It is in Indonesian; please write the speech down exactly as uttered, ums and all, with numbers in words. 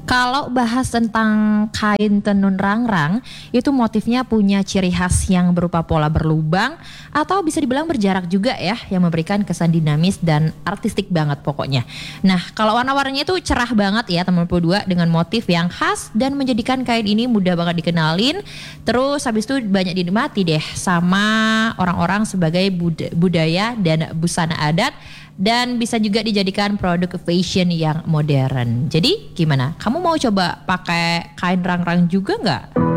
Kalau bahas tentang kain tenun rangrang, itu motifnya punya ciri khas yang berupa pola berlubang atau bisa dibilang berjarak juga ya, yang memberikan kesan dinamis dan artistik banget pokoknya. Nah, kalau warna-warnanya itu cerah banget ya teman dua dengan motif yang khas dan menjadikan kain ini mudah banget dikenalin. Terus habis itu banyak dinikmati deh sama orang-orang sebagai bud- budaya dan busana adat. Dan bisa juga dijadikan produk fashion yang modern. Jadi gimana? Kamu mau coba pakai kain rangrang juga nggak?